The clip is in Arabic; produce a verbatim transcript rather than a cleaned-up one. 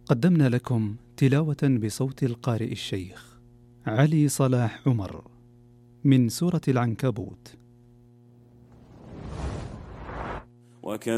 قدمنا لكم تلاوة بصوت القارئ الشيخ علي صلاح عمر من سورة العنكبوت.